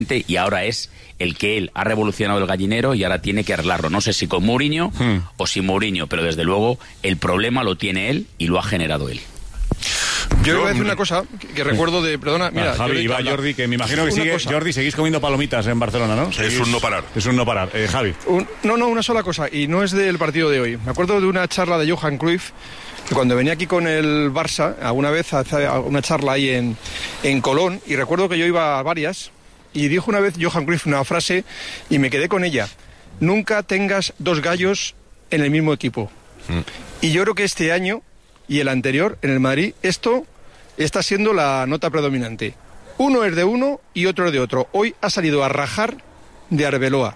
y ahora es el que él ha revolucionado el gallinero y ahora tiene que arreglarlo. No sé si con Mourinho o sin Mourinho, pero desde luego el problema lo tiene él y lo ha generado él. Yo iba a decir una cosa que recuerdo de... Perdona, mira... Javi, iba Jordi, que me imagino que sigue... Jordi, seguís comiendo palomitas en Barcelona, ¿no? Es un no parar. Es un no parar. Javi. Una sola cosa, y no es del partido de hoy. Me acuerdo de una charla de Johan Cruyff, que cuando venía aquí con el Barça, alguna vez hace una charla ahí en Colón, y recuerdo que yo iba a varias, y dijo una vez Johan Cruyff una frase, y me quedé con ella. Nunca tengas dos gallos en el mismo equipo. Y yo creo que este año y el anterior, en el Madrid, esto está siendo la nota predominante. Uno es de uno y otro es de otro. Hoy ha salido a rajar de Arbeloa.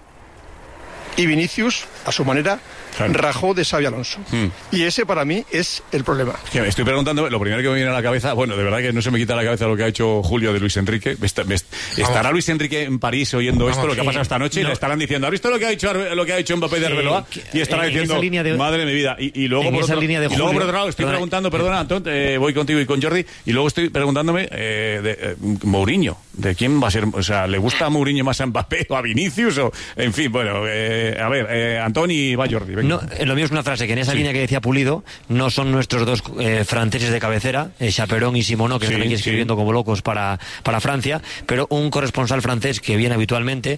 Y Vinicius, a su manera, rajó de Xabi Alonso. Y ese para mí es el problema. Que me estoy preguntando, lo primero que me viene a la cabeza, bueno, de verdad que no se me quita la cabeza lo que ha hecho Julio de Luis Enrique. ¿Estará Luis Enrique en París oyendo esto, lo que ha pasado esta noche? No. Y le estarán diciendo, ¿has visto lo que ha hecho Mbappé de Arbeloa? Y estará diciendo, madre de mi vida. Y luego, por otro lado, estoy preguntando, perdona, Antón, voy contigo y con Jordi, y luego estoy preguntándome de Mourinho. ¿De quién va a ser? O sea, ¿le gusta a Mourinho más a Mbappé o a Vinicius? O, en fin, bueno, a ver, Antón y va Jordi. No, lo mío es una frase que en esa línea que decía Pulido, no son nuestros dos franceses de cabecera, Chaperón y Simonó, que están aquí escribiendo como locos para Francia, pero un corresponsal francés que viene habitualmente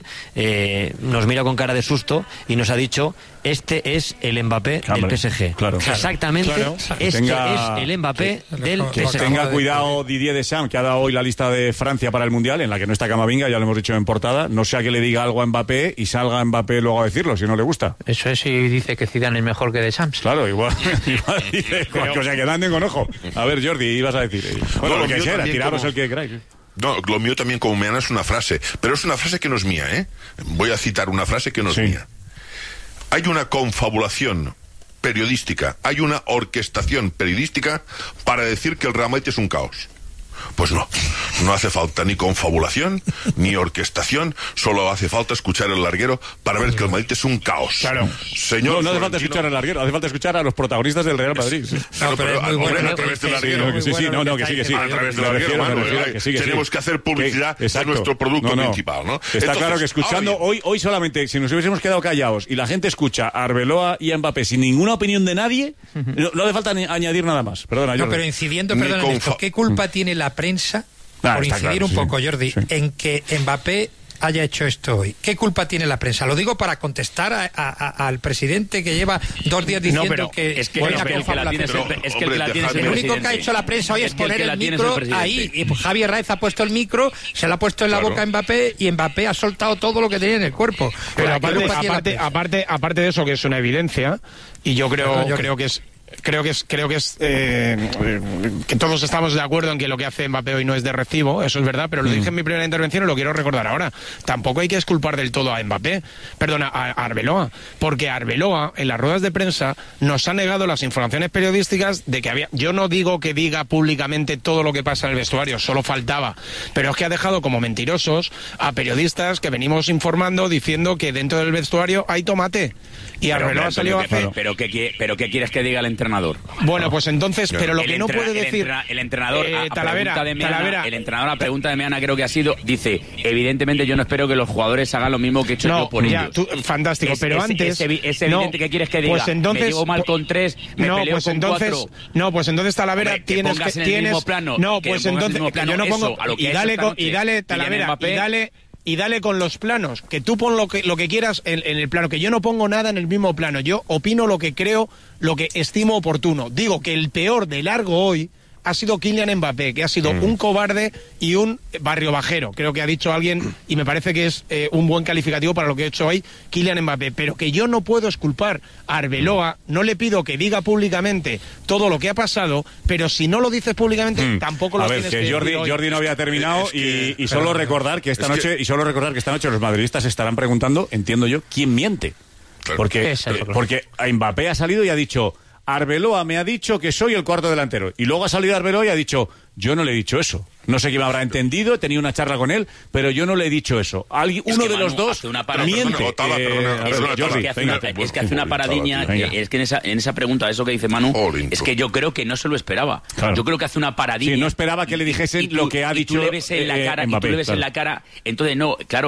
nos mira con cara de susto y nos ha dicho, este es el Mbappé del PSG. Claro. Exactamente, este es el Mbappé del PSG. Tenga cuidado Didier Deschamps, que ha dado hoy la lista de Francia para el Mundial, en la que no está Camavinga, ya lo hemos dicho en portada, no sea que le diga algo a Mbappé y salga Mbappé luego a decirlo, si no le gusta. Eso es, y dice que Zidane es mejor que Deschamps. Claro, igual dice, o sea, que anden con ojo. A ver, Jordi, ibas a decir. Bueno, lo que sea, tiraros el que queráis. No, lo mío también como meana es una frase, pero es una frase que no es mía, ¿eh? Voy a citar una frase que no es mía. Hay una confabulación periodística, hay una orquestación periodística para decir que el Real Madrid es un caos. Pues no hace falta ni confabulación ni orquestación, solo hace falta escuchar el larguero para ver que el Madrid es un caos. Claro. Señor, no hace falta escuchar el larguero, hace falta escuchar a los protagonistas del Real Madrid. Pero a través del larguero. Que sí. A través del larguero, tenemos que hacer publicidad de nuestro producto principal, ¿no? Está entonces, claro que escuchando hoy solamente, si nos hubiésemos quedado callados y la gente escucha a Arbeloa y a Mbappé sin ninguna opinión de nadie, no hace falta añadir nada más. Perdona, no, pero incidiendo, perdona, en esto, ¿qué culpa tiene la prensa, por incidir un poco, Jordi, en que Mbappé haya hecho esto hoy? ¿Qué culpa tiene la prensa? Lo digo para contestar al presidente que lleva 2 días diciendo que es que el único que ha hecho la prensa hoy es poner el micro ahí, y Javier Raez ha puesto el micro, se lo ha puesto en la boca a Mbappé y Mbappé ha soltado todo lo que tenía en el cuerpo. Pero aparte de eso, que es una evidencia, y yo creo que es que todos estamos de acuerdo en que lo que hace Mbappé hoy no es de recibo, eso es verdad, pero lo dije en mi primera intervención y lo quiero recordar ahora. Tampoco hay que exculpar del todo a Mbappé, a Arbeloa, porque Arbeloa en las ruedas de prensa nos ha negado las informaciones periodísticas de que había... Yo no digo que diga públicamente todo lo que pasa en el vestuario, solo faltaba, pero es que ha dejado como mentirosos a periodistas que venimos informando diciendo que dentro del vestuario hay tomate. Y Arbeloa salió a hacer... ¿Pero qué quieres que diga el entrenador? Bueno, pues entonces, pero lo que no puede decir... El entrenador, Talavera. El entrenador, a pregunta de Meana, creo que ha sido, dice, evidentemente yo no espero que los jugadores hagan lo mismo que he hecho yo por ellos. Fantástico, pero antes... Es evidente que quieres que diga, pues entonces, me llevo mal con 3, me peleo con 4... No, pues entonces, Talavera, tienes... En el mismo plano, no, pues entonces, yo no pongo... Y dale, Talavera, y dale con los planos, que tú pon lo que quieras en el plano, que yo no pongo nada en el mismo plano, yo opino lo que creo, lo que estimo oportuno. Digo que el peor de largo hoy ha sido Kylian Mbappé, que ha sido un cobarde y un barrio bajero, creo que ha dicho alguien, y me parece que es un buen calificativo para lo que ha hecho hoy Kylian Mbappé, pero que yo no puedo exculpar a Arbeloa, no le pido que diga públicamente todo lo que ha pasado, pero si no lo dices públicamente, tampoco lo tienes que decir. Jordi no había terminado y solo recordar que esta noche los madridistas estarán preguntando, entiendo yo, quién miente. Porque a Mbappé ha salido y ha dicho... Arbeloa me ha dicho que soy el cuarto delantero. Y luego ha salido Arbeloa y ha dicho, yo no le he dicho eso. No sé quién me habrá entendido, tenía una charla con él, pero yo no le he dicho eso. Uno de los dos miente. Es que hace una paradiña, es que en esa pregunta, eso que dice Manu, es que yo creo que no se lo esperaba. Claro. Yo creo que hace una paradiña. Sí, no esperaba que le dijesen lo que ha dicho Mbappé. Y tú le ves en la cara, entonces no, claro.